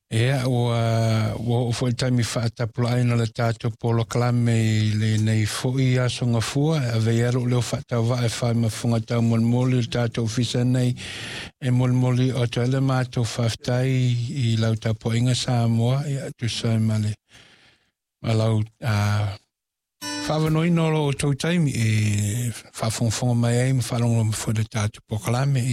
o foi taimi whaatapulaina le tātou polo klame I le nei fōi asonga fua, a veiaro leo whaatawa e whai mafunga tau molmoli le tātou fisa nei e molmoli o te ele mātou whaftai I lau tapo inga Samoa, tu sai male. Malau, whawanoi nolo o tau taimi e whawhongwhonga mai ai, mwhalongo mwhua le tātou polo klame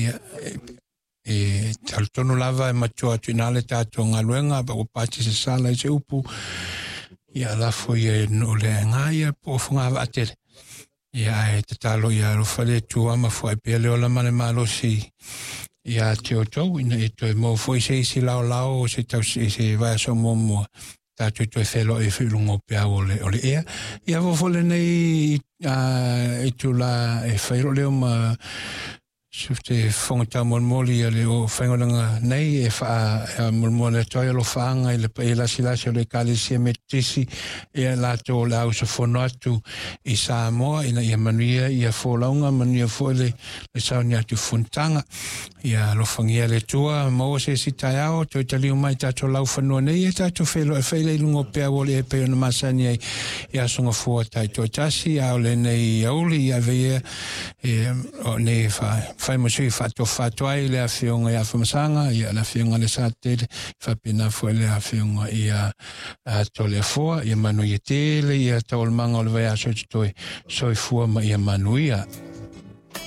taltono lava e matua atu inale tātou ngaluenga ba o pati se sala I se upu ia lafo ia no le ngaia po funga atere ia te talo ia lo fale tua ma foi pele o la mane malosi ia te o tau ina e toi mo foi se isi lao se tau se vai so momo tātou toi whelo e whilungo pia o le ea ia vo fole nei e tu la e whairo leo ma Sufte whangata molmoli ale o whaingolanga nei e wha molmoli toi alo whaanga e lasi o le kālesia me tisi e lato o le au sa whono atu I Samoa ina ia manuia ia wholaunga manuia le sauni atu whuntanga ia lo whangia le tua maua se si tai ao toi taliu mai tato lau whanua nei e tato whelo e whaile ilungo pia wole e peo na masani ai i asonga fua tai toi tasi au le nei auli ia veia o nei whai mosui whato ai le a whionga I a whamasanga ia la whionga le sātere whapina fua le a whionga I a tole a fua ia manu I tele ia taol manga o le vai aso toi soi fua ma ia manuia